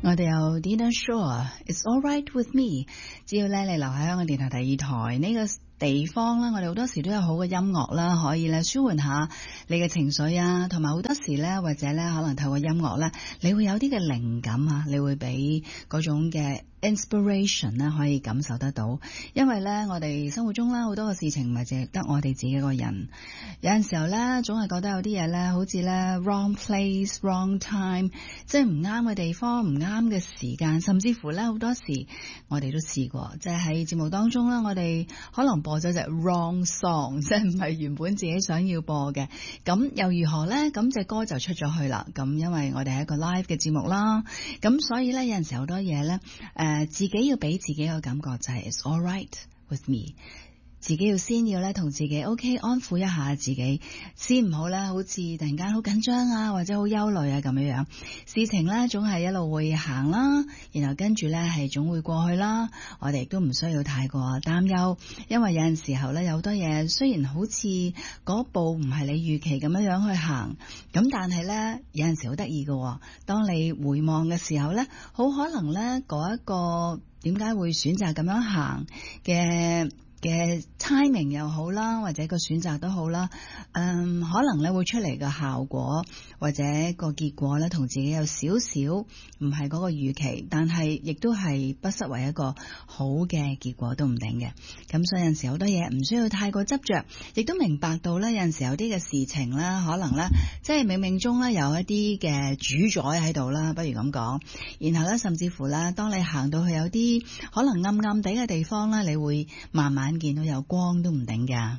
我哋有 Dinner Shore，It's all right with me。只要咧你留喺香港電台第二台呢個地方啦，我哋好多時都有好嘅音樂啦，可以咧舒緩下你嘅情緒啊，同埋好多時咧或者咧可能透過音樂咧，你會有啲嘅靈感啊，你會俾嗰種嘅 inspiration 咧可以感受得到。因為咧我哋生活中啦好多嘅事情唔係淨係得我哋自己一個人，有陣時候咧總係覺得有啲嘢咧好似咧 wrong place wrong time， 即係唔啱嘅地方，唔啱嘅時間，甚至乎咧好多時我哋都試過，即係喺節目當中啦，我哋可能播咗隻 wrong song， 即係唔係原本自己想要播嘅，咁又如何呢？咁隻歌就出咗去啦。咁因為我哋係一個 live 嘅節目啦，咁所以呢，有陣時好多嘢呢，自己要俾自己個感覺就係 It's all right with me。自己先要咧同自己 OK 安撫一下自己，先唔好咧好似突然間好緊張啊，或者好憂慮啊咁樣樣。事情咧總係一路會行啦，然後跟住咧係總會過去啦。我哋亦都唔需要太過擔憂，因為有陣時候咧有好多嘢雖然好似嗰步唔係你預期咁樣樣去行，咁但係咧有陣時好得意嘅，當你回望嘅時候咧，好可能咧嗰一個點解會選擇咁樣行嘅 timing 又好啦，或者個選擇都好啦，可能咧會出嚟嘅效果或者個結果咧，同自己有少少唔係嗰個預期，但係亦都係不失為一個好嘅結果都唔定嘅。咁所以有陣時好多嘢唔需要太過執着，亦都明白到咧有陣時有啲嘅事情啦，可能咧即係冥冥中咧有一啲嘅主宰喺度啦，不如咁講。然後咧甚至乎咧，當你行到去有啲可能暗暗地嘅地方咧，你會慢慢見到有光都唔定㗎。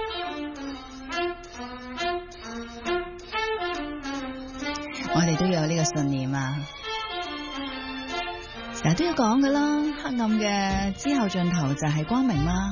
我哋都要有呢個信念啊，成日都要講㗎啦，黑暗嘅之後盡頭就係光明啦。